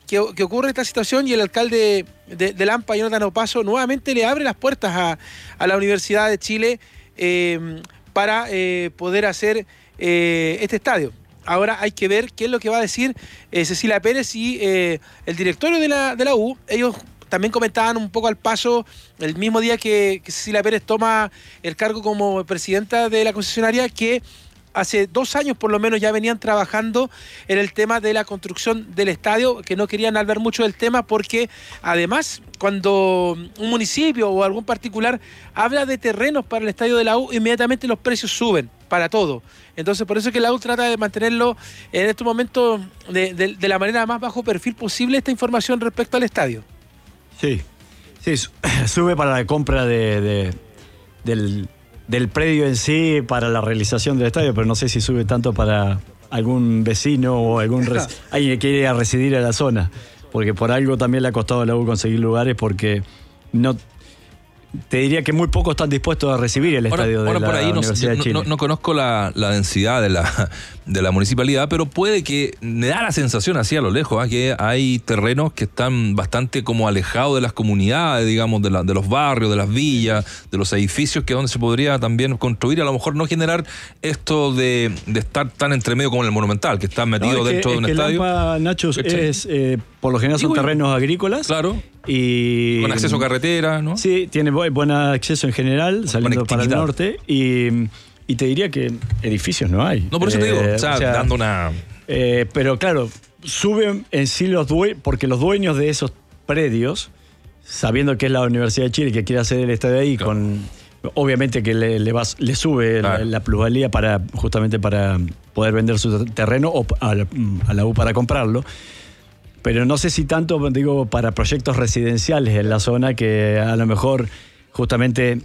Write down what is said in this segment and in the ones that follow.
que ocurre esta situación y el alcalde de Lampa, Jonathan Opaso, nuevamente le abre las puertas a la Universidad de Chile para poder hacer este estadio. Ahora hay que ver qué es lo que va a decir Cecilia Pérez y el directorio de la U. Ellos también comentaban un poco al paso, el mismo día que Cecilia Pérez toma el cargo como presidenta de la concesionaria, que hace 2 años por lo menos ya venían trabajando en el tema de la construcción del estadio, que no querían hablar mucho del tema porque además cuando un municipio o algún particular habla de terrenos para el estadio de la U, inmediatamente los precios suben para todo. Entonces por eso es que la U trata de mantenerlo en estos momentos de la manera más bajo perfil posible esta información respecto al estadio. Sí, sube para la compra del predio en sí, para la realización del estadio, pero no sé si sube tanto para algún vecino o alguien que quiere ir a residir a la zona, porque por algo también le ha costado a la U conseguir lugares, porque no... Te diría que muy pocos están dispuestos a recibir el estadio de la por ahí Universidad de Chile. No conozco la densidad de la municipalidad, pero puede que me da la sensación así a lo lejos, que hay terrenos que están bastante como alejados de las comunidades, digamos, de los barrios, de las villas, de los edificios, que es donde se podría también construir, a lo mejor no generar esto de estar tan entre medio como en el Monumental, que está metido dentro de un estadio. Lampa, Nacho, por lo general son terrenos agrícolas. Claro. Y con acceso a carretera, ¿no? Sí, tiene buen acceso en general, saliendo para el norte. Y te diría que edificios no hay. No, por eso te digo, dando una... pero claro, suben en sí porque los dueños de esos predios, sabiendo que es la Universidad de Chile que quiere hacer el estadio ahí, claro, obviamente que le sube la plusvalía justamente para poder vender su terreno o a la U para comprarlo. Pero no sé si tanto, digo, para proyectos residenciales en la zona, que a lo mejor justamente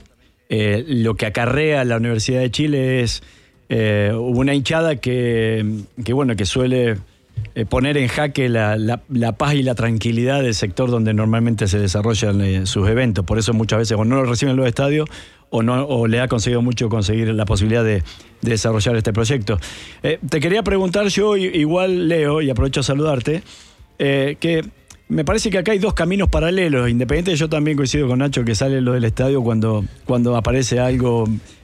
lo que acarrea la Universidad de Chile es una hinchada que suele poner en jaque la paz y la tranquilidad del sector donde normalmente se desarrollan sus eventos. Por eso muchas veces o no lo reciben los estadios o le ha conseguido mucho conseguir la posibilidad de desarrollar este proyecto. Te quería preguntar yo, igual Leo, y aprovecho a saludarte, que me parece que acá hay 2 caminos paralelos. Independiente, yo también coincido con Nacho que sale lo del estadio cuando aparece algo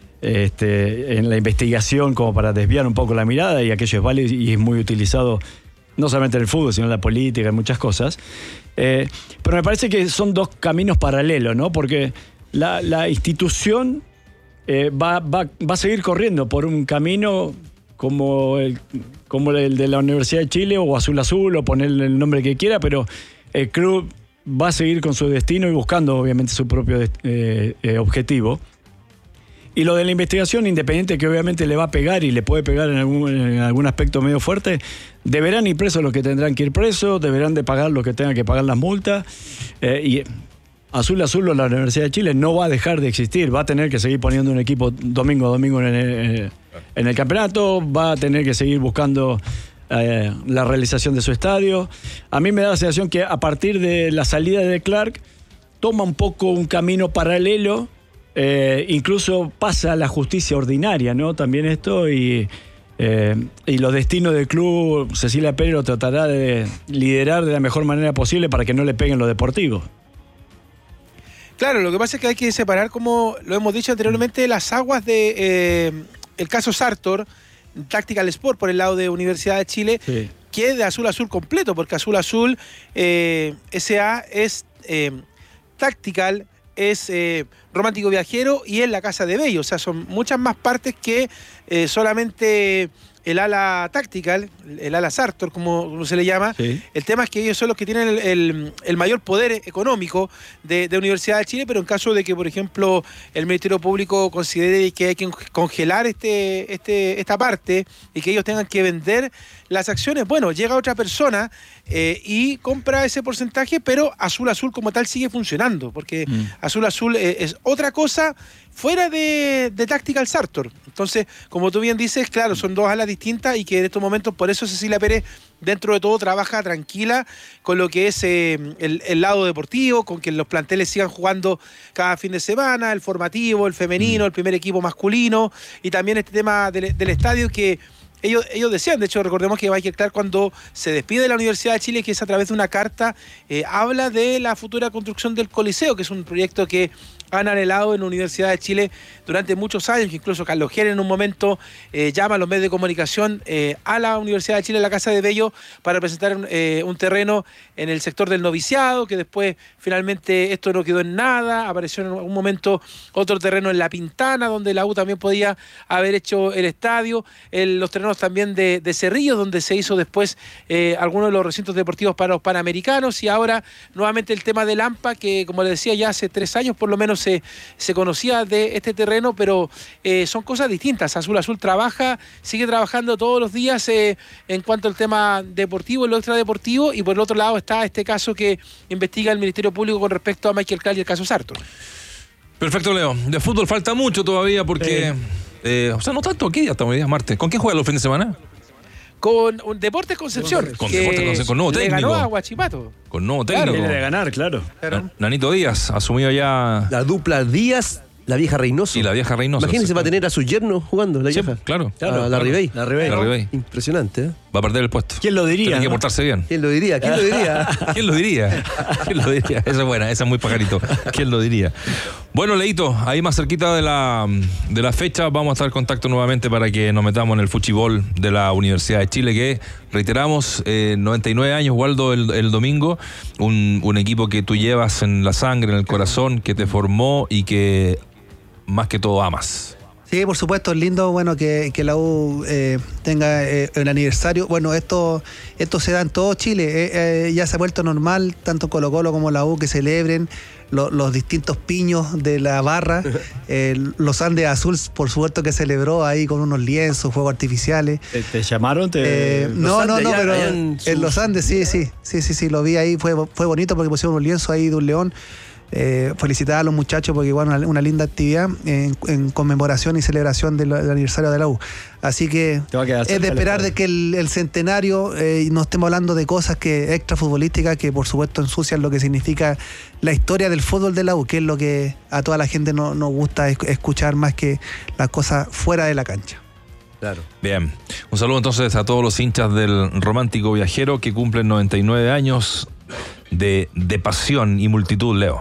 en la investigación como para desviar un poco la mirada, y aquello es válido y es muy utilizado no solamente en el fútbol, sino en la política, en muchas cosas. Pero me parece que son 2 caminos paralelos, ¿no? Porque la institución va a seguir corriendo por un camino como el de la Universidad de Chile o Azul Azul, o ponerle el nombre que quiera, pero el club va a seguir con su destino y buscando obviamente su propio objetivo. Y lo de la investigación independiente, que obviamente le va a pegar y le puede pegar en algún aspecto medio fuerte, deberán ir presos los que tendrán que ir presos, deberán de pagar los que tengan que pagar las multas, y Azul Azul o la Universidad de Chile no va a dejar de existir, va a tener que seguir poniendo un equipo domingo a domingo en el campeonato, va a tener que seguir buscando la realización de su estadio. A mí me da la sensación que a partir de la salida de Clark toma un poco un camino paralelo, incluso pasa a la justicia ordinaria, ¿no? También esto, y los destinos del club, Cecilia Pérez lo tratará de liderar de la mejor manera posible para que no le peguen los deportivos. Claro, lo que pasa es que hay que separar, como lo hemos dicho anteriormente, las aguas de el caso Sartor, Tactical Sport por el lado de Universidad de Chile, sí, que es de Azul Azul completo, porque Azul Azul S.A. es Tactical, es Romántico Viajero y es la Casa de Bello. O sea, son muchas más partes que solamente el ala Tactical, el ala Sartor, como se le llama. Sí. El tema es que ellos son los que tienen el mayor poder económico de Universidad de Chile, pero en caso de que, por ejemplo, el Ministerio Público considere que hay que congelar esta parte y que ellos tengan que vender las acciones, bueno, llega otra persona y compra ese porcentaje, pero Azul Azul como tal sigue funcionando, porque Azul Azul es otra cosa fuera de Tactical Sartor. Entonces, como tú bien dices, claro, son 2 alas distintas, y que en estos momentos, por eso Cecilia Pérez, dentro de todo, trabaja tranquila con lo que es el lado deportivo, con que los planteles sigan jugando cada fin de semana, el formativo, el femenino, el primer equipo masculino, y también este tema del estadio que ellos decían, de hecho recordemos que Michael Clark cuando se despide de la Universidad de Chile, que es a través de una carta, habla de la futura construcción del Coliseo, que es un proyecto que han anhelado en la Universidad de Chile durante muchos años, que incluso Carlos Gere en un momento llama a los medios de comunicación a la Universidad de Chile, a la Casa de Bello, para presentar un terreno en el sector del noviciado, que después finalmente esto no quedó en nada, apareció en un momento otro terreno en La Pintana, donde la U también podía haber hecho el estadio, los terrenos también de Cerrillos, donde se hizo después algunos de los recintos deportivos para los Panamericanos, y ahora nuevamente el tema del AMPA, que como les decía ya hace 3 años por lo menos se conocía de este terreno, pero son cosas distintas. Azul sigue trabajando todos los días en cuanto al tema deportivo, lo extradeportivo, y por el otro lado está este caso que investiga el Ministerio Público con respecto a Michael Clark y el caso Sartor. Perfecto, Leo. De fútbol falta mucho todavía porque... o sea, no tanto. ¿Qué día estamos hoy día? Martes. ¿Con quién juegan los fines de semana? Con Deportes Concepción. Con Deportes Concepción, con nuevo técnico. Le ganó a Huachipato. Con nuevo técnico. Viene de ganar, claro. Nanito Díaz asumió ya... La dupla Díaz, la vieja Reynoso. Y la vieja Reynoso. Imagínense, va a tener a su yerno jugando, la vieja. Claro. La Ribey. La Ribey. Impresionante, ¿eh? Va a perder el puesto. ¿Quién lo diría? Tiene que portarse bien. ¿Quién lo diría? ¿Quién lo diría? ¿Quién lo diría? ¿Quién lo diría? Esa es buena, esa es muy pajarito. ¿Quién lo diría? Bueno, Leito, ahí más cerquita de la fecha vamos a estar en contacto nuevamente para que nos metamos en el fuchibol de la Universidad de Chile, que reiteramos, 99 años, Waldo, el domingo, un equipo que tú llevas en la sangre, en el corazón, que te formó y que más que todo amas. Sí, por supuesto, es lindo, bueno, que la U tenga el aniversario. Bueno, esto se da en todo Chile. Ya se ha vuelto normal, tanto Colo-Colo como la U, que celebren los distintos piños de la barra. Los Andes Azul, por supuesto, que celebró ahí con unos lienzos, fuegos artificiales. ¿Te llamaron? No, pero en los Andes, sí, lo vi ahí. Fue bonito porque pusieron un lienzo ahí de un león. Felicitar a los muchachos porque igual una linda actividad en conmemoración y celebración del aniversario de la U. Así que es de esperar de que el centenario no estemos hablando de cosas que extra futbolísticas que por supuesto ensucian lo que significa la historia del fútbol de la U, que es lo que a toda la gente nos gusta escuchar más que las cosas fuera de la cancha. Claro. Bien, un saludo entonces a todos los hinchas del Romántico Viajero que cumplen 99 años de pasión y multitud, Leo.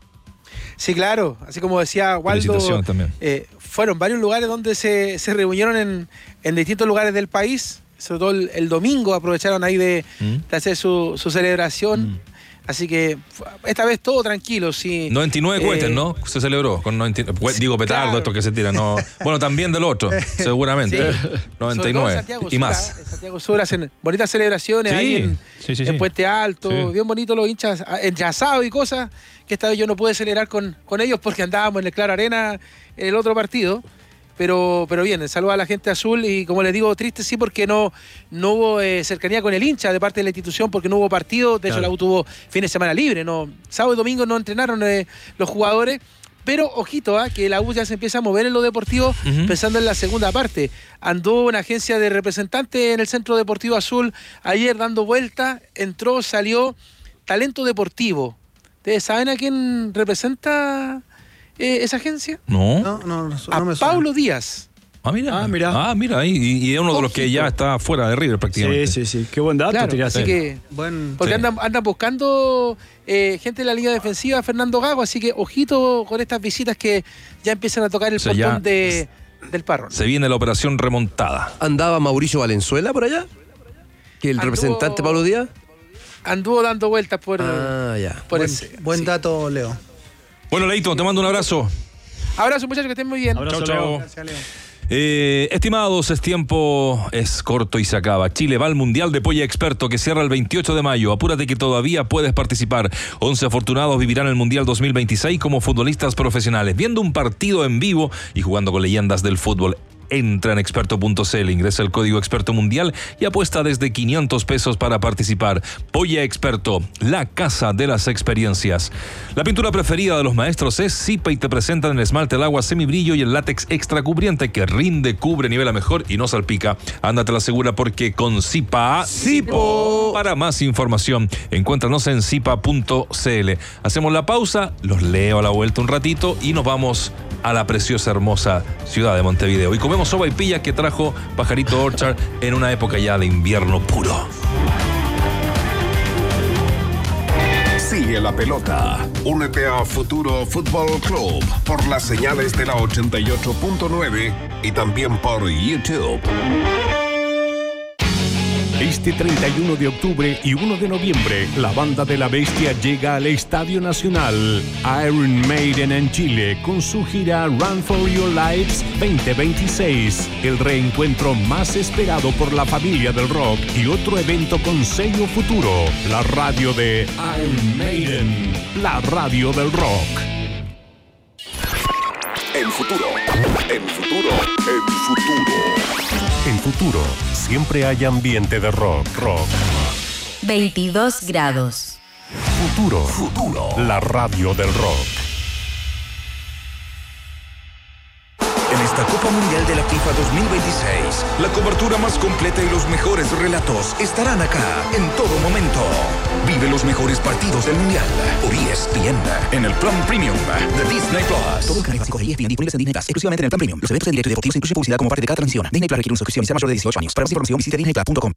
Sí, claro, así como decía Waldo, fueron varios lugares donde se reunieron en distintos lugares del país, sobre todo el domingo aprovecharon ahí de hacer su celebración, así que esta vez todo tranquilo. Sí. 99 cohetes, ¿no? Se celebró con 99, digo petardo, claro. Estos que se tiran, no. Bueno, también del otro, seguramente. Sí. 99 y más. En Santiago Sur hacen bonitas celebraciones ahí en Puente Alto, bien bonito los hinchas, enyasados y cosas, que esta vez yo no pude celebrar con ellos porque andábamos en el Claro Arena en el otro partido. Pero bien, saludo a la gente azul y como les digo, triste sí porque no hubo cercanía con el hincha de parte de la institución porque no hubo partido, de hecho la U tuvo fin de semana libre, sábado y domingo no entrenaron los jugadores, pero ojito, que la U ya se empieza a mover en lo deportivo pensando en la segunda parte. Anduvo una agencia de representantes en el Centro Deportivo Azul ayer dando vueltas, entró, salió, Talento Deportivo. ¿Ustedes saben a quién representa esa agencia? No me suena. Paulo Díaz. Mira, y es uno de los que ya está fuera de River prácticamente. Sí. Qué buen dato, claro, así que porque andan buscando gente de la línea defensiva, Fernando Gago, así que ojito con estas visitas que ya empiezan a tocar el portón del Parrón. Se viene la operación remontada. ¿Andaba Mauricio Valenzuela por allá? ¿Que el representante Pablo Díaz? Anduvo dando vueltas por buen dato, Leo. Bueno, Leito, te mando un abrazo. Abrazo, muchachos, que estén muy bien. Chao. Gracias, Leo. Estimados, tiempo es corto y se acaba. Chile va al Mundial de Polla Experto que cierra el 28 de mayo. Apúrate que todavía puedes participar. 11 afortunados vivirán el Mundial 2026 como futbolistas profesionales, viendo un partido en vivo y jugando con leyendas del fútbol. Entra en experto.cl, ingresa el código Experto Mundial y apuesta desde 500 pesos para participar. Polla Experto, la casa de las experiencias. La pintura preferida de los maestros es Zipa y te presentan el esmalte al agua semibrillo y el látex extra cubriente que rinde, cubre, nivela mejor y no salpica. Ándate la segura porque con Zipa... ¡Zipo! Para más información, encuéntranos en zipa.cl. Hacemos la pausa, los leo a la vuelta un ratito y nos vamos a la preciosa, hermosa ciudad de Montevideo. Y comemos Comemos sopaipillas que trajo Pajarito Orchard en una época ya de invierno puro. Sigue la pelota. Únete a Futuro Fútbol Club por las señales de la 88.9 y también por YouTube. Este 31 de octubre y 1 de noviembre, la Banda de la Bestia llega al Estadio Nacional Iron Maiden en Chile con su gira Run for Your Lives 2026, el reencuentro más esperado por la familia del rock y otro evento con sello Futuro, la radio de Iron Maiden, la radio del rock. En Futuro, en Futuro, en Futuro. En Futuro, siempre hay ambiente de rock. 22 grados. Futuro, la radio del rock. En esta Copa Mundial de la FIFA 2026, la cobertura más completa y los mejores relatos estarán acá en todo momento. Vive los mejores partidos del Mundial por ESPN en el plan premium de Disney Plus. Todo el canal básico de ESPN disponibles en Disney Plus, exclusivamente en el plan premium. Los eventos en directo y deportivos incluyen publicidad como parte de cada transmisión. Disney Plus requiere una suscripción y ser mayor de 18 años. Para más información visite disneyplus.com.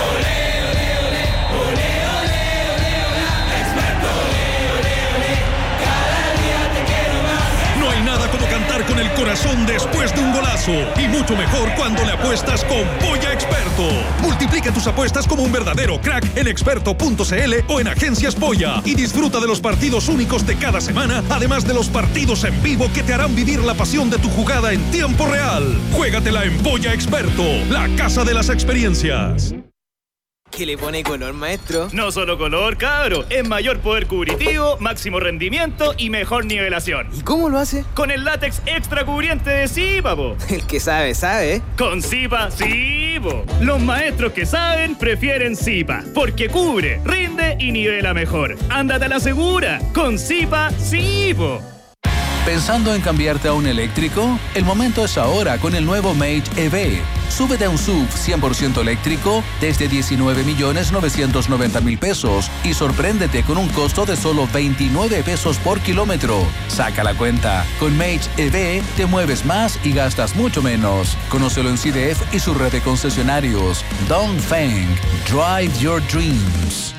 Con el corazón después de un golazo y mucho mejor cuando le apuestas con Polla Experto. Multiplica tus apuestas como un verdadero crack en experto.cl o en Agencias Polla y disfruta de los partidos únicos de cada semana, además de los partidos en vivo que te harán vivir la pasión de tu jugada en tiempo real. Juégatela en Polla Experto, la casa de las experiencias. ¿Qué le pone color, maestro? No solo color, cabro. Es mayor poder cubritivo, máximo rendimiento y mejor nivelación. ¿Y cómo lo hace? Con el látex extra cubriente de Zipa, po. El que sabe, sabe. Con Zipa, sí, po. Los maestros que saben prefieren Zipa, porque cubre, rinde y nivela mejor. Ándate a la segura. Con Zipa, sí, po. ¿Pensando en cambiarte a un eléctrico? El momento es ahora con el nuevo Mage EV. Súbete a un SUV 100% eléctrico desde 19.990.000 pesos y sorpréndete con un costo de solo 29 pesos por kilómetro. Saca la cuenta. Con Mage EV te mueves más y gastas mucho menos. Conócelo en CDF y su red de concesionarios. Dongfeng. Drive your dreams.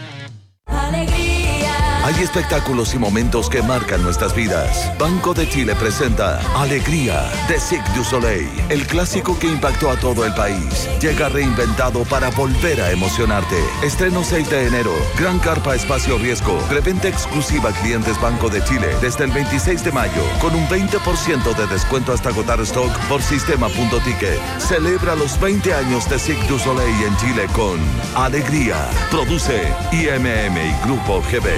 Hay espectáculos y momentos que marcan nuestras vidas. Banco de Chile presenta Alegría de Cirque du Soleil, el clásico que impactó a todo el país. Llega reinventado para volver a emocionarte. Estreno 6 de enero. Gran carpa espacio riesgo. Preventa exclusiva a clientes Banco de Chile desde el 26 de mayo con un 20% de descuento hasta agotar stock por sistema.ticket. Celebra los 20 años de Cirque du Soleil en Chile con Alegría. Produce IMM y Grupo GB.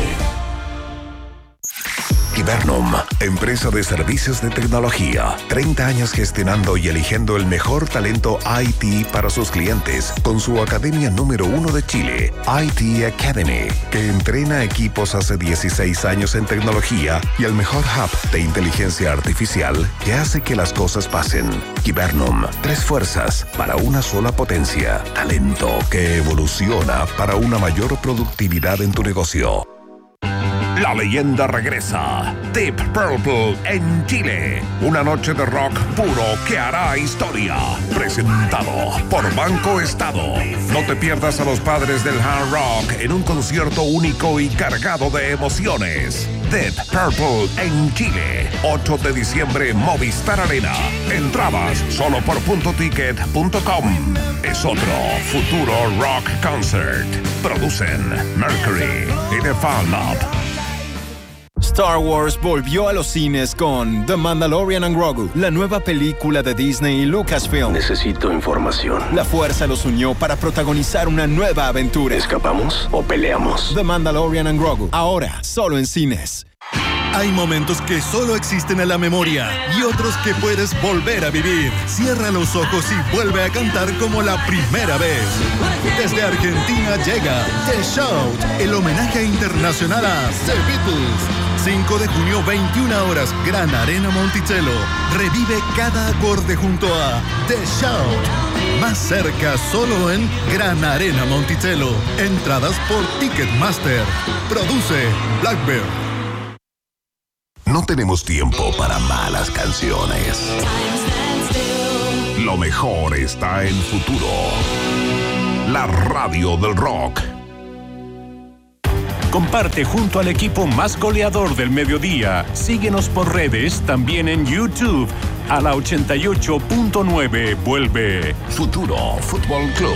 Hibernum, empresa de servicios de tecnología. 30 años gestionando y eligiendo el mejor talento IT para sus clientes con su academia número 1 de Chile, IT Academy, que entrena equipos hace 16 años en tecnología y el mejor hub de inteligencia artificial que hace que las cosas pasen. Hibernum, 3 fuerzas para una sola potencia. Talento que evoluciona para una mayor productividad en tu negocio. La leyenda regresa. Deep Purple en Chile. Una noche de rock puro que hará historia. Presentado por Banco Estado. No te pierdas a los padres del hard rock en un concierto único y cargado de emociones. Deep Purple en Chile. 8 de diciembre, Movistar Arena. Entradas solo por .ticket.com. Es otro Futuro Rock Concert. Producen Mercury y The Fan Lab. Star Wars volvió a los cines con The Mandalorian and Grogu, la nueva película de Disney y Lucasfilm. Necesito información. La fuerza los unió para protagonizar una nueva aventura. ¿Escapamos o peleamos? The Mandalorian and Grogu, ahora solo en cines. Hay momentos que solo existen en la memoria y otros que puedes volver a vivir. Cierra los ojos y vuelve a cantar como la primera vez. Desde Argentina llega The Shout, el homenaje internacional a The Beatles. 5 de junio, 21 horas, Gran Arena Monticello. Revive cada acorde junto a The Shout. Más cerca solo en Gran Arena Monticello. Entradas por Ticketmaster. Produce Blackbird. No tenemos tiempo para malas canciones. Lo mejor está en Futuro. La radio del rock. Comparte junto al equipo más goleador del mediodía. Síguenos por redes, también en YouTube. A la 88.9 vuelve Futuro Fútbol Club.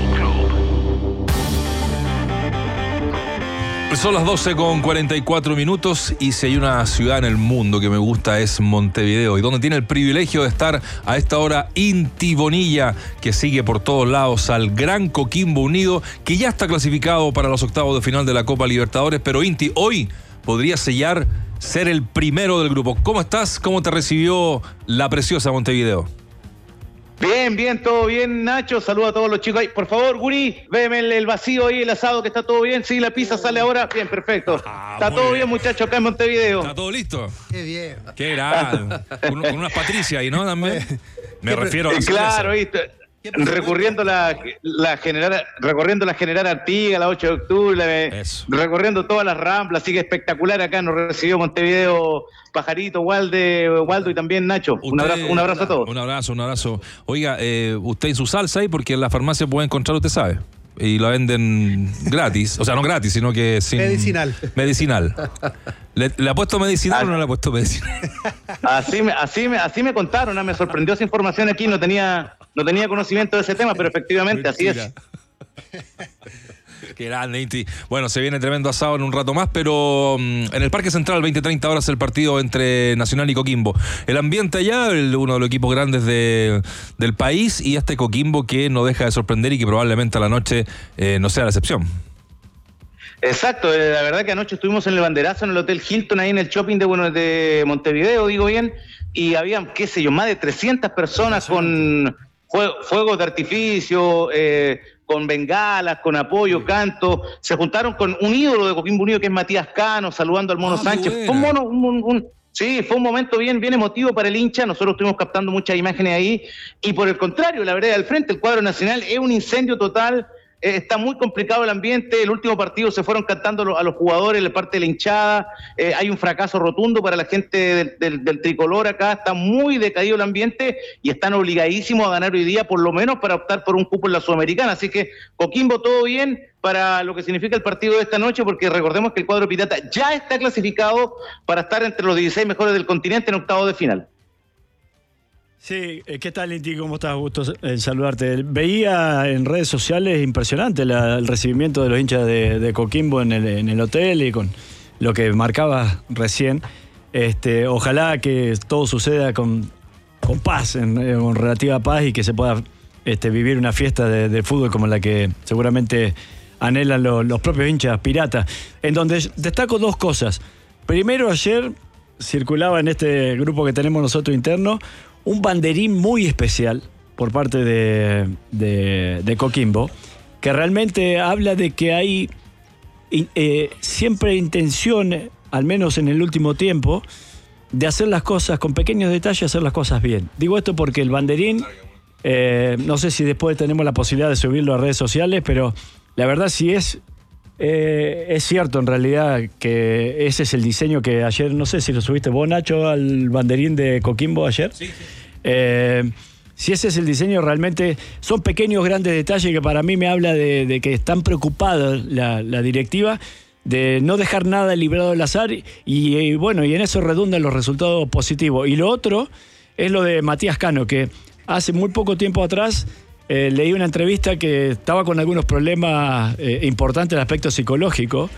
Son las 12:44 y si hay una ciudad en el mundo que me gusta es Montevideo, y donde tiene el privilegio de estar a esta hora Inti Bonilla, que sigue por todos lados al gran Coquimbo Unido, que ya está clasificado para los octavos de final de la Copa Libertadores, pero Inti hoy podría sellar ser el primero del grupo. ¿Cómo estás? ¿Cómo te recibió la preciosa Montevideo? Bien, todo bien, Nacho. Saludos a todos los chicos ahí. Por favor, Guri, véeme el vacío ahí, el asado, que está todo bien. Sí, la pizza sale ahora. Bien, perfecto. Está todo bien, muchachos, acá en Montevideo. ¿Está todo listo? Qué bien. Qué grande. Con unas Patricia ahí, ¿no? También. Me refiero a la claro, ¿viste? Recorriendo la General Artigas, la 8 de octubre, recorriendo todas las ramplas, así que espectacular. Acá nos recibió Montevideo, Pajarito, Waldo y también Nacho. Un abrazo a todos. Un abrazo. Oiga, usted en su salsa ahí, porque en la farmacia puede encontrar, usted sabe, y la venden gratis, o sea, no gratis, sino que sin... Medicinal. ¿Le ha puesto medicinal o no le ha puesto medicinal? Así me contaron, me sorprendió esa información aquí, no tenía conocimiento de ese tema, pero efectivamente así es. Qué grande, Inti. Bueno, se viene tremendo asado en un rato más, pero en el Parque Central, 20-30 horas, el partido entre Nacional y Coquimbo. El ambiente allá, uno de los equipos grandes del país, y este Coquimbo que no deja de sorprender y que probablemente a la noche no sea la excepción. Exacto, la verdad que anoche estuvimos en el banderazo en el Hotel Hilton, ahí en el shopping de Montevideo, digo bien, y habían, qué sé yo, más de 300 personas con fuegos de artificio, con bengalas, con apoyo, canto. Se juntaron con un ídolo de Coquimbo Unido, que es Matías Cano, saludando al Mono Sánchez. Fue un momento bien emotivo para el hincha. Nosotros estuvimos captando muchas imágenes ahí, y por el contrario, la vereda del frente, el cuadro nacional, es un incendio total. Está muy complicado el ambiente. El último partido se fueron cantando a los jugadores, la parte de la hinchada. Hay un fracaso rotundo para la gente del tricolor acá. Está muy decaído el ambiente y están obligadísimos a ganar hoy día, por lo menos para optar por un cupo en la Sudamericana. Así que Coquimbo, todo bien para lo que significa el partido de esta noche, porque recordemos que el cuadro pirata ya está clasificado para estar entre los 16 mejores del continente en octavos de final. Sí, ¿qué tal, Inti? ¿Cómo estás? Gusto en saludarte. Veía en redes sociales impresionante el recibimiento de los hinchas de Coquimbo en el hotel, y con lo que marcabas recién. Ojalá que todo suceda con paz, con relativa paz, y que se pueda vivir una fiesta de fútbol como la que seguramente anhelan los propios hinchas piratas. En donde destaco dos cosas. Primero, ayer circulaba en este grupo que tenemos nosotros interno un banderín muy especial por parte de Coquimbo, que realmente habla de que hay siempre intención, al menos en el último tiempo, de hacer las cosas con pequeños detalles, hacer las cosas bien. Digo esto porque el banderín, no sé si después tenemos la posibilidad de subirlo a redes sociales, pero la verdad sí es cierto en realidad que ese es el diseño que ayer, no sé si lo subiste vos, Nacho, al banderín de Coquimbo ayer. Sí. Si ese es el diseño, realmente son pequeños grandes detalles que para mí me habla de que están preocupados la directiva de no dejar nada librado al azar, y bueno, y en eso redundan los resultados positivos. Y lo otro es lo de Matías Cano, que hace muy poco tiempo atrás leí una entrevista que estaba con algunos problemas importantes en el aspecto psicológico,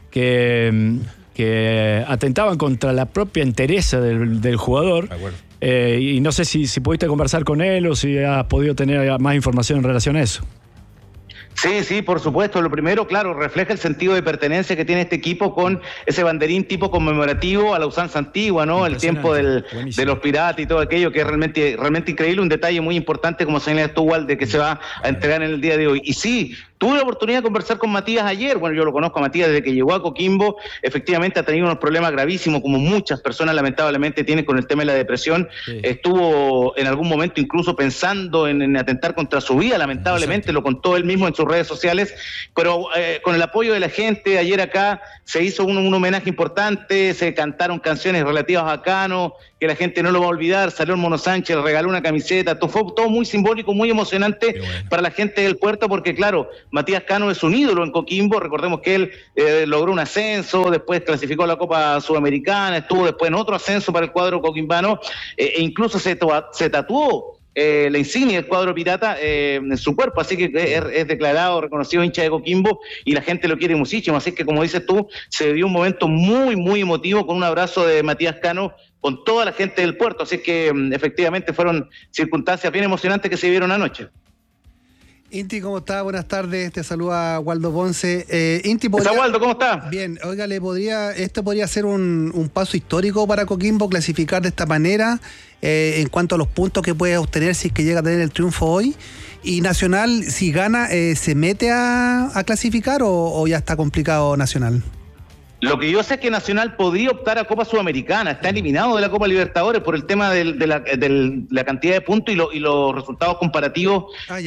que atentaban contra la propia entereza del jugador. Y no sé si pudiste conversar con él o si has podido tener más información en relación a eso. Sí, por supuesto. Lo primero, claro, refleja el sentido de pertenencia que tiene este equipo con ese banderín tipo conmemorativo a la usanza antigua, ¿no? El tiempo de los piratas y todo aquello, que es realmente increíble. Un detalle muy importante, como señalas tú, Wal, de que se va a entregar en el día de hoy. Y sí, Tuve la oportunidad de conversar con Matías ayer. Bueno, yo lo conozco a Matías desde que llegó a Coquimbo. Efectivamente ha tenido unos problemas gravísimos, como muchas personas lamentablemente tienen con el tema de la depresión. Sí. Estuvo en algún momento incluso pensando en atentar contra su vida, lamentablemente, lo contó él mismo en sus redes sociales, pero con el apoyo de la gente, ayer acá se hizo un homenaje importante, se cantaron canciones relativas a Cano, que la gente no lo va a olvidar, salió el Mono Sánchez, regaló una camiseta, fue todo muy simbólico, muy emocionante para la gente del puerto, porque claro, Matías Cano es un ídolo en Coquimbo, recordemos que él logró un ascenso, después clasificó a la Copa Sudamericana, estuvo después en otro ascenso para el cuadro coquimbano, e incluso se tatuó la insignia del cuadro pirata en su cuerpo, así que es declarado, reconocido hincha de Coquimbo y la gente lo quiere muchísimo, así que como dices tú, se dio un momento muy, muy emotivo con un abrazo de Matías Cano con toda la gente del puerto, así que efectivamente fueron circunstancias bien emocionantes que se vieron anoche. Inti, ¿cómo está? Buenas tardes, te saluda Waldo Ponce. Inti, Waldo, ¿cómo está? Bien, oiga, esto podría ser un paso histórico para Coquimbo, clasificar de esta manera, en cuanto a los puntos que puede obtener si es que llega a tener el triunfo hoy. Y Nacional, si gana, ¿se mete a clasificar o ya está complicado Nacional? Lo que yo sé es que Nacional podría optar a Copa Sudamericana, está eliminado de la Copa Libertadores por el tema de la cantidad de puntos y los resultados comparativos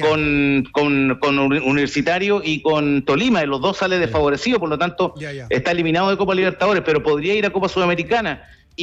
con Universitario y con Tolima, los dos sale desfavorecido, por lo tanto está eliminado de Copa Libertadores, pero podría ir a Copa Sudamericana.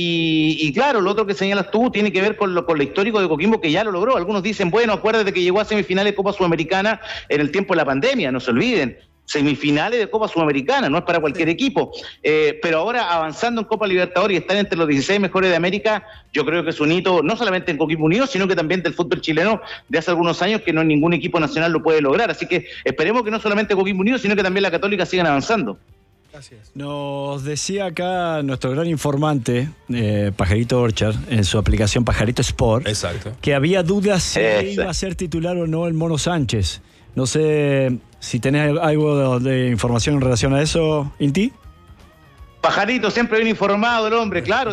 Y claro, lo otro que señalas tú tiene que ver con lo histórico de Coquimbo, que ya lo logró. Algunos dicen, bueno, acuérdate que llegó a semifinales de Copa Sudamericana en el tiempo de la pandemia, no se olviden. Semifinales de Copa Sudamericana, no es para cualquier equipo, pero ahora avanzando en Copa Libertadores y estar entre los 16 mejores de América, yo creo que es un hito no solamente en Coquimbo Unido, sino que también del fútbol chileno de hace algunos años, que no ningún equipo nacional lo puede lograr, así que esperemos que no solamente Coquimbo Unido, sino que también la Católica sigan avanzando. Gracias. Nos decía acá nuestro gran informante, Pajarito Orchard, en su aplicación Pajarito Sport, que había dudas si iba a ser titular o no el Mono Sánchez. No sé si tenés algo de información en relación a eso, Inti. Pajarito siempre bien informado el hombre, claro,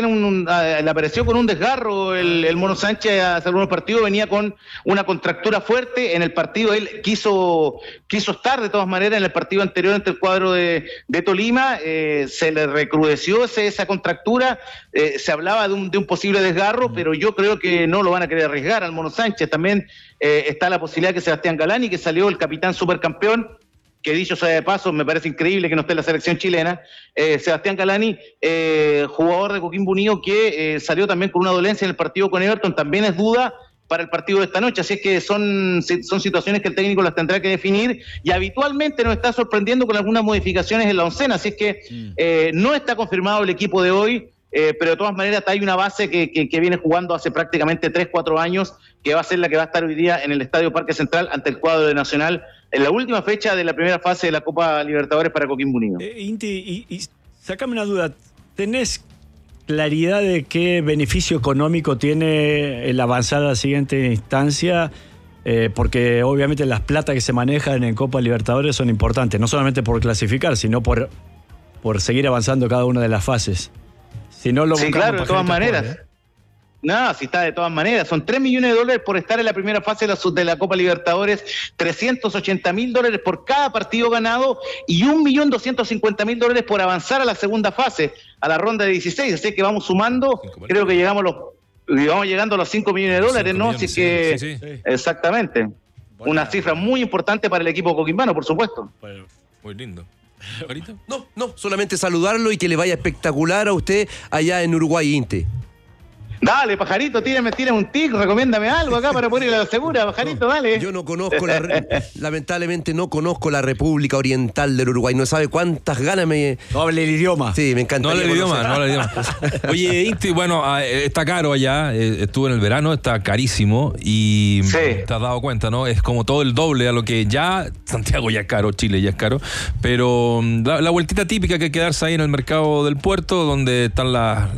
le apareció con un desgarro el Mono Sánchez hace algunos partidos, venía con una contractura fuerte en el partido, él quiso estar de todas maneras en el partido anterior ante el cuadro de Tolima, se le recrudeció esa contractura, se hablaba de un posible desgarro, pero yo creo que no lo van a querer arriesgar al Mono Sánchez, también está la posibilidad que Sebastián Galani, que salió el capitán supercampeón, que dicho sea de paso, me parece increíble que no esté en la selección chilena, Sebastián Galani, jugador de Coquimbo Unido que salió también con una dolencia en el partido con Everton, también es duda para el partido de esta noche, así es que son situaciones que el técnico las tendrá que definir y habitualmente nos está sorprendiendo con algunas modificaciones en la oncena, así es que no está confirmado el equipo de hoy, pero de todas maneras hay una base que viene jugando hace prácticamente 3-4 años, que va a ser la que va a estar hoy día en el Estadio Parque Central ante el cuadro de Nacional, en la última fecha de la primera fase de la Copa Libertadores para Coquimbo Unido. Inti, y sácame una duda, ¿tenés claridad de qué beneficio económico tiene el avanzar a la siguiente instancia? Porque obviamente las plata que se manejan en Copa Libertadores son importantes, no solamente por clasificar, sino por seguir avanzando cada una de las fases. Si no lo sí, claro, de todas maneras. No, si está de todas maneras. Son $3 millones por estar en la primera fase de la Copa Libertadores, $380.000 por cada partido ganado y $1.250.000 por avanzar a la segunda fase, a la ronda de 16. Así que vamos sumando, creo que vamos llegando a los $5 millones, ¿no? Así que, sí. Exactamente. Bueno, una cifra muy importante para el equipo coquimbano, por supuesto. Bueno, muy lindo. No, solamente saludarlo y que le vaya espectacular a usted allá en Uruguay, Inti. Dale, Pajarito, tírame un tic, recomiéndame algo acá para poder ir a la segura, Pajarito, dale. Yo no conozco, lamentablemente no conozco la República Oriental del Uruguay, no sabe cuántas ganas me... No hable el idioma. Sí, me encanta. No hable el idioma. Oye, Inti, bueno, está caro allá, estuvo en el verano, está carísimo y te has dado cuenta, ¿no? Es como todo el doble a lo que ya, Santiago ya es caro, Chile ya es caro, pero la vueltita típica que hay que darse ahí en el mercado del puerto, donde están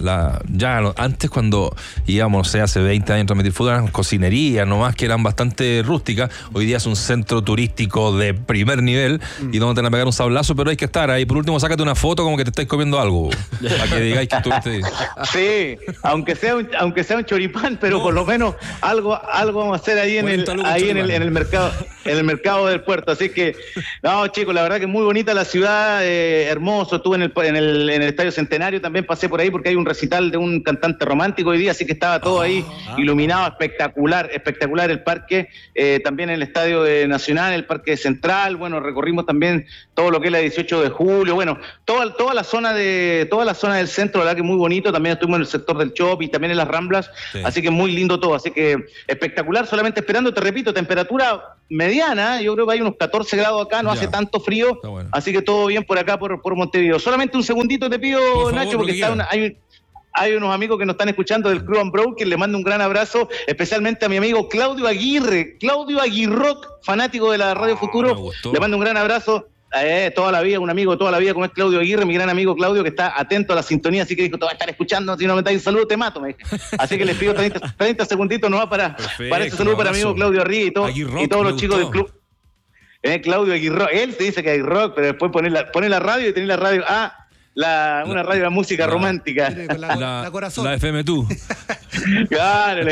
antes cuando íbamos, hace 20 años a transmitir fútbol, eran cocinerías nomás que eran bastante rústicas. Hoy día es un centro turístico de primer nivel y donde te van a pegar un sablazo, pero hay que estar ahí. Por último, sácate una foto como que te estáis comiendo algo para que digáis que estuviste ahí. Sí, aunque sea un choripán, pero por lo menos algo vamos a hacer ahí en el mercado. en el mercado del puerto. Así que, no, chicos, la verdad que muy bonita la ciudad, hermoso. Estuve en el Estadio Centenario, también pasé por ahí porque hay un recital de un cantante romántico hoy día, así que estaba todo ahí iluminado, espectacular el parque. También en el Estadio Nacional, el Parque Central. Bueno, recorrimos también todo lo que es la 18 de julio. Bueno, toda la zona del centro, la verdad que muy bonito. También estuvimos en el sector del shopping, también en las Ramblas. Sí. Así que muy lindo todo. Así que espectacular, solamente esperando, te repito, temperatura mediana, yo creo que hay unos 14 grados acá, no hace tanto frío, bueno. Así que todo bien por acá, por Montevideo. Solamente un segundito te pido, por favor, Nacho, porque hay unos amigos que nos están escuchando del Club Ambrow, que le mando un gran abrazo, especialmente a mi amigo Claudio Aguirre, Claudio Aguirroc, fanático de la Radio Futuro, le mando un gran abrazo. Toda la vida, un amigo de toda la vida como es Claudio Aguirre, mi gran amigo Claudio, que está atento a la sintonía, así que dijo, te voy a estar escuchando, si no me das un saludo te mato, me dije. Así que les pido 30 segunditos nomás para ese saludo para mi amigo Claudio Aguirre y todos los chicos del club. Claudio Aguirre, él te dice que hay rock, pero después pone la radio y tenés la radio una radio de música romántica. La corazón. La FM tú. Claro.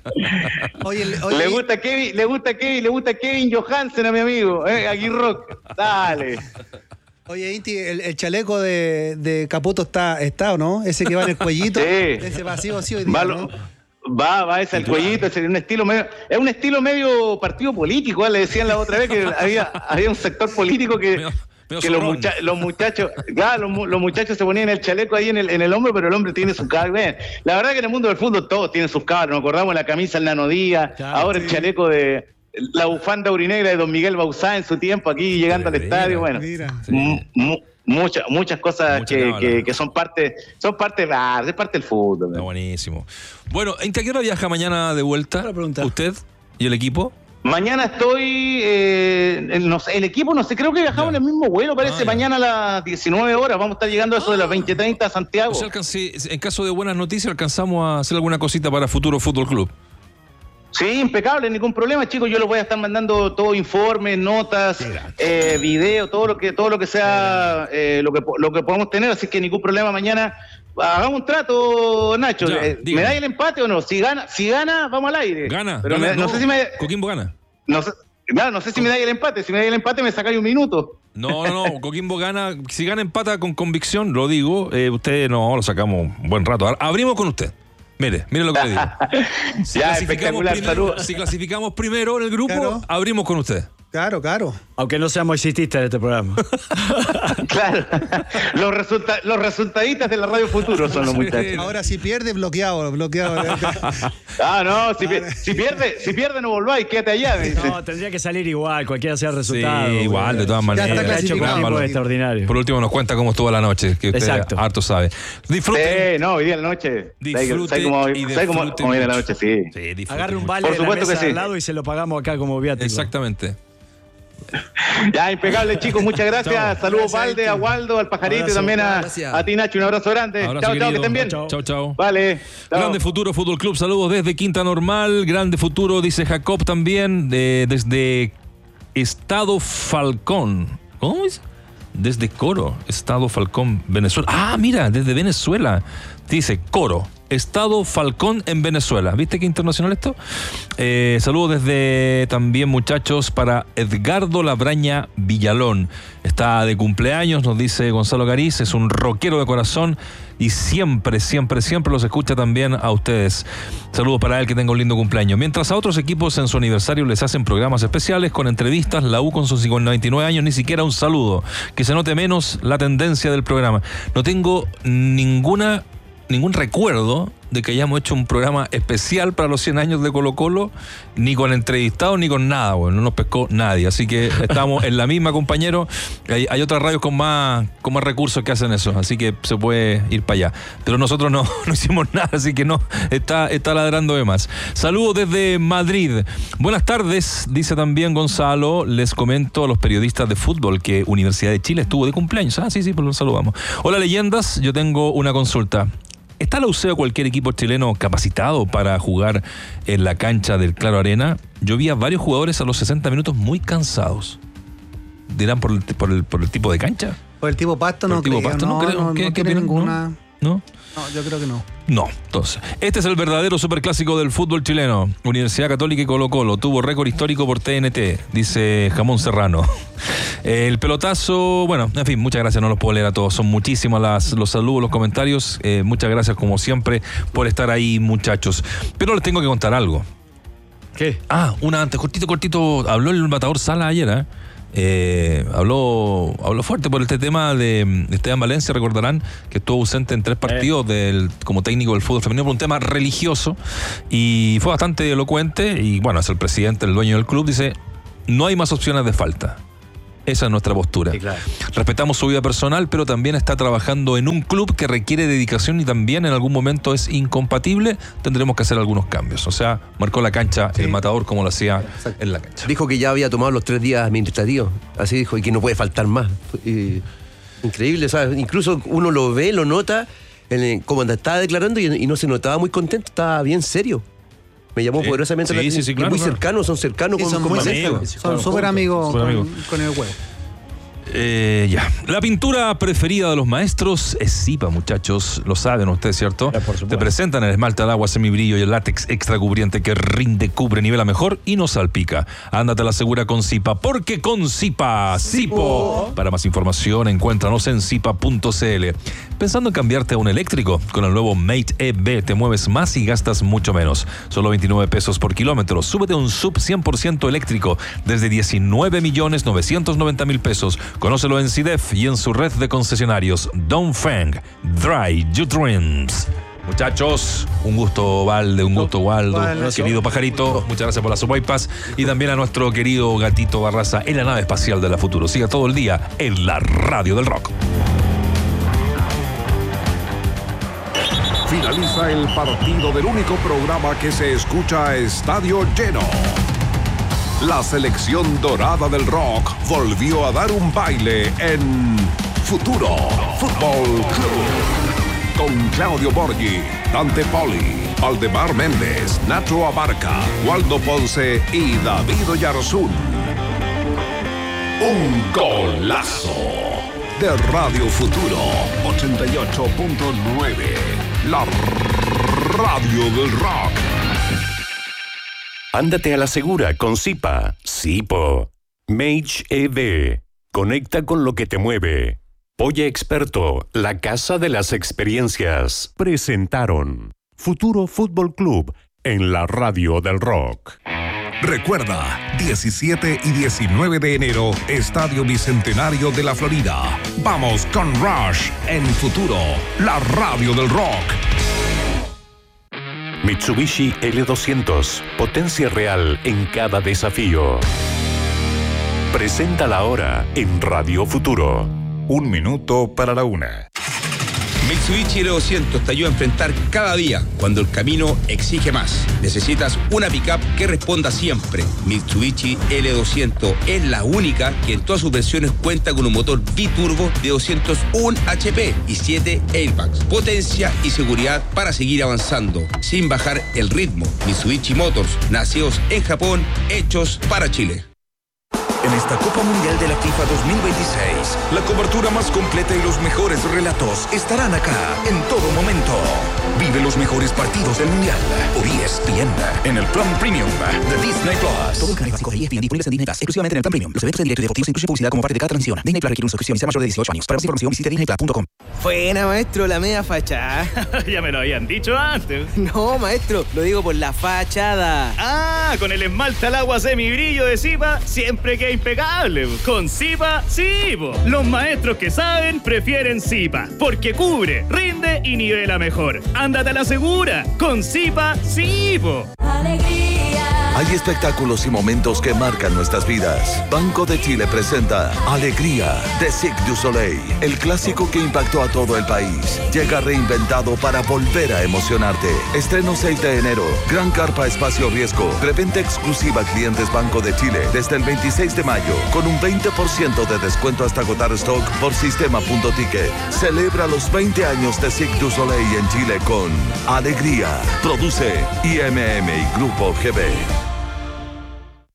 Le gusta Kevin Johansen a mi amigo, Aguirre. Dale. Oye, Inti, el chaleco de Caputo está, ¿o no? Ese que va en el cuellito. Sí. Ese vacío, hoy día, ¿no? Va ese al cuellito, es un estilo medio partido político, le decían la otra vez que había un sector político que los muchachos se ponían el chaleco ahí en el hombro, pero el hombre tiene su cabra. La verdad que en el mundo del fútbol todos tienen sus cabras. Nos acordamos la camisa el Nano Díaz, ahora el chaleco de la bufanda aurinegra de don Miguel Bauzá en su tiempo aquí llegando al estadio. Bueno, muchas cosas que son parte del fútbol. Está buenísimo. Bueno, ¿en qué hora viaja mañana de vuelta usted y el equipo? Mañana estoy, el equipo, no sé, creo que viajamos en el mismo vuelo, parece, mañana a las 19 horas, vamos a estar llegando a eso de las 20:30 a Santiago. O sea, en caso de buenas noticias, alcanzamos a hacer alguna cosita para Futuro Fútbol Club. Sí, impecable, ningún problema, chicos, yo les voy a estar mandando todo, informes, notas, videos, todo lo que sea, lo que podamos tener, así que ningún problema mañana. Hagamos un trato, Nacho. ¿Me dais el empate o no? Si gana, vamos al aire. Pero no sé si Coquimbo gana. No sé si me dais el empate. Si me dais el empate, me sacáis un minuto. No. Coquimbo gana. Si gana, empata con convicción, lo digo. Usted lo sacamos un buen rato. Abrimos con usted. Mire lo que le digo. Espectacular, saludos. Si clasificamos primero en el grupo, abrimos con usted. Claro. Aunque no seamos exististas de este programa. Claro. Los resultadistas de la Radio Futuro son los muchachos. Ahora si pierde, bloqueado. No, si pierde no volváis, quédate allá, me dice. No, tendría que salir igual, cualquiera sea el resultado. Sí, igual, de todas maneras. Ya está clasificado. Extraordinario. Por último nos cuenta cómo estuvo la noche, que usted harto sabe. Disfruten. Hoy día en la noche. Disfruten cómo viene la noche, sí. Agarre un vale de la mesa al lado y se lo pagamos acá como viático. Exactamente. Ya, impecable, chicos, muchas gracias. Saludos, Valde, a Waldo, al Pajarito y también a ti, Nacho. Un abrazo grande. Chao, que estén bien. Chao. Vale. Grande Futuro Fútbol Club, saludos desde Quinta Normal. Grande Futuro, dice Jacob también, desde Estado Falcón. ¿Cómo es? Desde Coro, Estado Falcón, Venezuela. Mira, desde Venezuela. Dice Coro, Estado Falcón en Venezuela. ¿Viste qué internacional esto? Saludos desde también, muchachos, para Edgardo Labraña Villalón. Está de cumpleaños, nos dice Gonzalo Gariz. Es un rockero de corazón y siempre los escucha también a ustedes. Saludos para él, que tenga un lindo cumpleaños. Mientras a otros equipos en su aniversario les hacen programas especiales con entrevistas, la U con sus 59 años ni siquiera un saludo. Que se note menos la tendencia del programa. No tengo ningún recuerdo de que hayamos hecho un programa especial para los 100 años de Colo-Colo, ni con entrevistados ni con nada, bueno, no nos pescó nadie, así que estamos en la misma, compañero. Hay otras radios con más recursos que hacen eso, así que se puede ir para allá, pero nosotros no hicimos nada, así que no, está ladrando de más. Saludos desde Madrid. Buenas tardes, dice también Gonzalo. Les comento a los periodistas de fútbol que Universidad de Chile estuvo de cumpleaños. Sí, pues los saludamos. Hola, leyendas, yo tengo una consulta. ¿Está la UCE o cualquier equipo chileno capacitado para jugar en la cancha del Claro Arena? Yo vi a varios jugadores a los 60 minutos muy cansados. ¿Dirán por el tipo de cancha? Por el tipo pasto, no creo. No tiene ninguna... ¿No? No, yo creo que no. No, entonces. Este es el verdadero superclásico del fútbol chileno. Universidad Católica y Colo-Colo. Tuvo récord histórico por TNT, dice Jamón Serrano. El pelotazo, bueno, en fin, muchas gracias, no los puedo leer a todos. Son muchísimas los saludos, los comentarios. Muchas gracias, como siempre, por estar ahí, muchachos. Pero les tengo que contar algo. ¿Qué? Una antes, cortito. Habló el Matador Sala ayer, habló fuerte por este tema de Esteban Valencia. Recordarán que estuvo ausente en 3 partidos como técnico del fútbol femenino por un tema religioso, y fue bastante elocuente. Y bueno, es el presidente, el dueño del club, dice: no hay más opciones de falta. Esa es nuestra postura. Sí, claro. Respetamos su vida personal, pero también está trabajando en un club que requiere dedicación y también en algún momento es incompatible. Tendremos que hacer algunos cambios. O sea, marcó la cancha el Matador como lo hacía en la cancha. Dijo que ya había tomado los 3 días administrativos. Así dijo, y que no puede faltar más. Increíble, ¿sabes? Incluso uno lo ve, lo nota, como estaba declarando y no se notaba muy contento, estaba bien serio. Me llamó poderosamente la atención. Sí, claro, muy cercanos, son cercanos. Son muy amigos. Son súper amigos con el huevo. Ya. La pintura preferida de los maestros es Zipa, muchachos. Lo saben ustedes, ¿cierto? Te presentan el esmalte al agua semibrillo y el látex extra cubriente que rinde, cubre, nivela mejor y no salpica. Ándate a la segura con Zipa, porque con Zipa, Zipo. Para más información, encuéntranos en zipa.cl. ¿Pensando en cambiarte a un eléctrico? Con el nuevo Mate EV te mueves más y gastas mucho menos. Solo 29 pesos por kilómetro. Súbete a un sub 100% eléctrico desde 19.990.000 pesos. Conócelo en CIDEF y en su red de concesionarios. Dongfeng, Dry Your Dreams. Muchachos, un gusto, Valde, un gusto, Waldo, querido pajarito, muchas gracias por las sopaipás, y también a nuestro querido gatito Barraza en la nave espacial de la Futuro. Siga todo el día en la radio del rock. Finaliza el partido del único programa que se escucha a estadio lleno. La selección dorada del rock volvió a dar un baile en Futuro Fútbol Club. Con Claudio Borghi, Dante Poli, Aldemar Méndez, Nacho Abarca, Waldo Ponce y David Oyarzún. Un golazo de Radio Futuro 88.9. La radio del rock. Ándate a la segura con Zipa. Zipo. Mage EV. Conecta con lo que te mueve. Polla Experto, la casa de las experiencias. Presentaron Futuro Fútbol Club en la radio del rock. Recuerda, 17 y 19 de enero, Estadio Bicentenario de la Florida. Vamos con Rush en Futuro, la radio del rock. Mitsubishi L200, potencia real en cada desafío. Presenta la hora en Radio Futuro. 1 minuto para la 1. Mitsubishi L200 te ayuda a enfrentar cada día cuando el camino exige más. Necesitas una pickup que responda siempre. Mitsubishi L200 es la única que en todas sus versiones cuenta con un motor biturbo de 201 HP y 7 airbags. Potencia y seguridad para seguir avanzando sin bajar el ritmo. Mitsubishi Motors, nacidos en Japón, hechos para Chile. En esta Copa Mundial de la FIFA 2026, la cobertura más completa y los mejores relatos estarán acá en todo momento. Vive los mejores partidos del Mundial por ESPN en el plan premium de Disney Plus. Todo el canal básico de ESPN disponibles en Disney Plus, exclusivamente en el plan premium. Los eventos en directo y deportivos incluyen publicidad como parte de cada transmisión. Disney Plus requiere una suscripción y sea mayor de 18 años. Para más información visite disneyplus.com. Buena, maestro, la media fachada. Ya me lo habían dicho antes. No, maestro, lo digo por la fachada. Ah, con el esmalte al agua semibrillo de Zipa, siempre queda impecable. Con Zipa, Zipo. Los maestros que saben prefieren Zipa, porque cubre, rinde y nivela mejor. Ándate a la segura. Con Zipa, Zipo. Hay espectáculos y momentos que marcan nuestras vidas. Banco de Chile presenta Alegría de Cirque du Soleil, el clásico que impactó a todo el país. Llega reinventado para volver a emocionarte. Estreno 6 de enero. Gran carpa espacio riesgo. Preventa exclusiva a clientes Banco de Chile desde el 26 de mayo con un 20% de descuento hasta agotar stock por sistema.ticket. Celebra los 20 años de Cirque du Soleil en Chile con Alegría. Produce IMM y Grupo GB.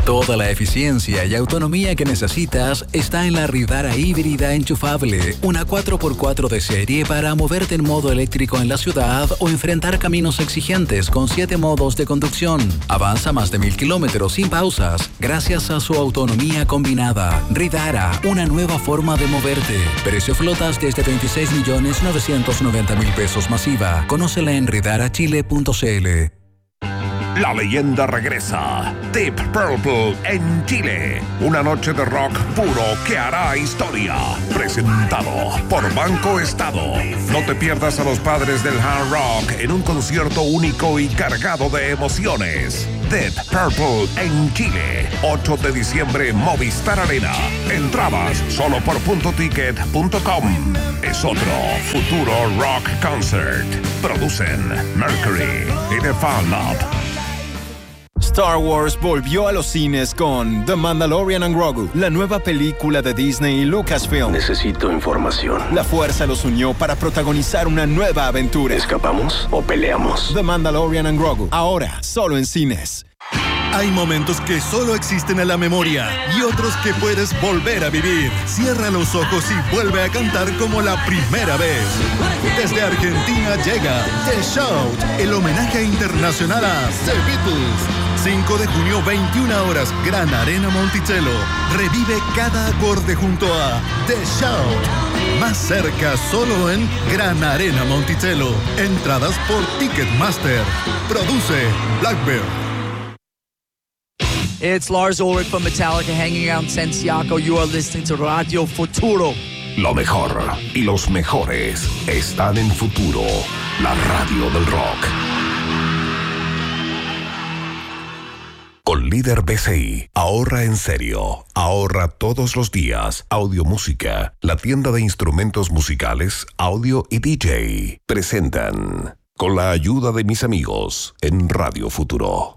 Toda la eficiencia y autonomía que necesitas está en la Ridara híbrida enchufable, una 4x4 de serie para moverte en modo eléctrico en la ciudad o enfrentar caminos exigentes con 7 modos de conducción. Avanza más de 1000 kilómetros sin pausas gracias a su autonomía combinada. Ridara, una nueva forma de moverte. Precio flotas desde 26.990.000 pesos masiva. Conócela en ridarachile.cl. La leyenda regresa. Deep Purple en Chile. Una noche de rock puro que hará historia. Presentado por Banco Estado. No te pierdas a los padres del hard rock en un concierto único y cargado de emociones. Deep Purple en Chile. 8 de diciembre, Movistar Arena. Entradas solo por puntoticket.com. Es otro futuro rock concert. Producen Mercury y The Fan Lab. Star Wars volvió a los cines con The Mandalorian and Grogu, la nueva película de Disney y Lucasfilm. Necesito información. La fuerza los unió para protagonizar una nueva aventura. ¿Escapamos o peleamos? The Mandalorian and Grogu, ahora solo en cines. Hay momentos que solo existen en la memoria y otros que puedes volver a vivir. Cierra los ojos y vuelve a cantar como la primera vez. Desde Argentina llega The Shout, el homenaje internacional a The Beatles. 5 de junio, 21 horas, Gran Arena Monticello. Revive cada acorde junto a The Shout. Más cerca, solo en Gran Arena Monticello. Entradas por Ticketmaster. Produce Blackbeard. It's Lars Ulrich from Metallica hanging out in Santiago. You are listening to Radio Futuro. Lo mejor y los mejores están en Futuro, la radio del rock. Con Líder BCI, ahorra en serio, ahorra todos los días. Audio Música, la tienda de instrumentos musicales, audio y DJ, presentan Con la ayuda de mis amigos en Radio Futuro.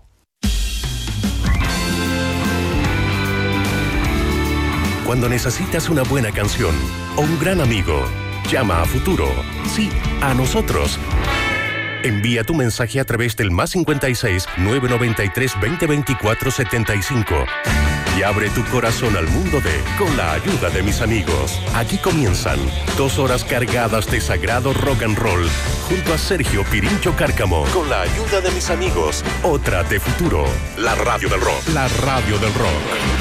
Cuando necesitas una buena canción o un gran amigo, llama a Futuro. Sí, a nosotros. Envía tu mensaje a través del +56 993 2024 75 y abre tu corazón al mundo de Con la ayuda de mis amigos. Aquí comienzan 2 horas cargadas de sagrado rock and roll junto a Sergio Pirincho Cárcamo. Con la ayuda de mis amigos, otra de Futuro, la radio del rock. La radio del rock.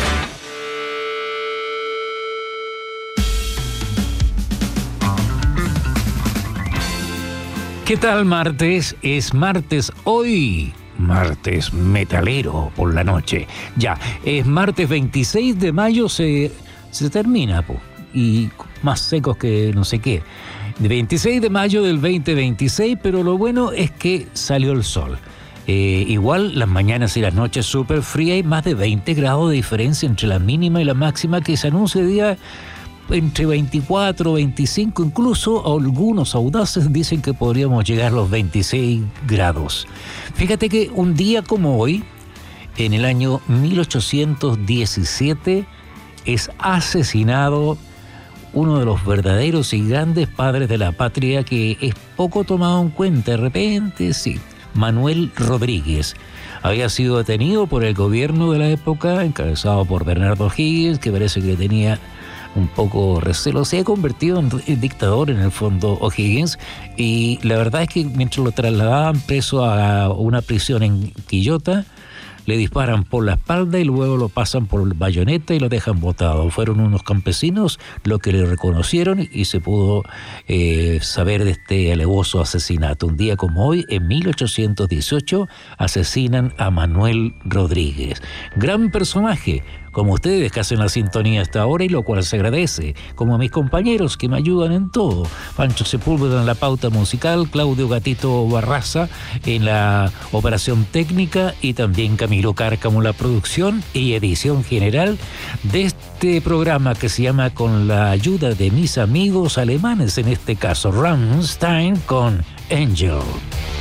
¿Qué tal martes? Es martes hoy, martes metalero por la noche. Ya, es martes 26 de mayo, se termina, y más secos que no sé qué. De 26 de mayo del 2026, pero lo bueno es que salió el sol. Igual las mañanas y las noches súper frías y más de 20 grados de diferencia entre la mínima y la máxima que se anuncia el día entre 24, 25, incluso algunos audaces dicen que podríamos llegar a los 26 grados. Fíjate que un día como hoy, en el año 1817, es asesinado uno de los verdaderos y grandes padres de la patria que es poco tomado en cuenta, de repente, sí, Manuel Rodríguez. Había sido detenido por el gobierno de la época, encabezado por Bernardo O'Higgins, que parece que tenía un poco recelo, se ha convertido en dictador en el fondo O'Higgins, y la verdad es que mientras lo trasladaban preso a una prisión en Quillota, le disparan por la espalda y luego lo pasan por bayoneta y lo dejan botado. Fueron unos campesinos los que le reconocieron y se pudo saber de este alevoso asesinato. Un día como hoy, en 1818, asesinan a Manuel Rodríguez. Gran personaje, como ustedes que hacen la sintonía hasta ahora, y lo cual se agradece, como a mis compañeros que me ayudan en todo. Pancho Sepúlveda en la pauta musical, Claudio Gatito Barraza en la operación técnica y también Camilo Cárcamo en la producción y edición general de este programa que se llama Con la ayuda de mis amigos alemanes, en este caso Rammstein con Angel.